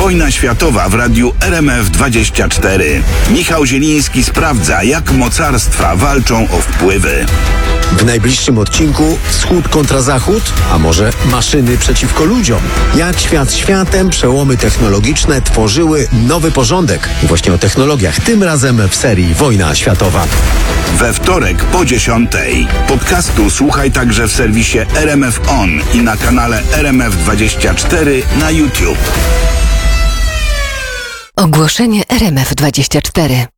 Wojna światowa w radiu RMF24. Michał Zieliński sprawdza, jak mocarstwa walczą o wpływy. W najbliższym odcinku Wschód kontra Zachód, a może maszyny przeciwko ludziom. Jak świat światem, przełomy technologiczne tworzyły nowy porządek. I właśnie o technologiach, tym razem w serii Wojna światowa. We wtorek po 10:00. Podcastu słuchaj także w serwisie RMF On i na kanale RMF24 na YouTube. Ogłoszenie RMF24.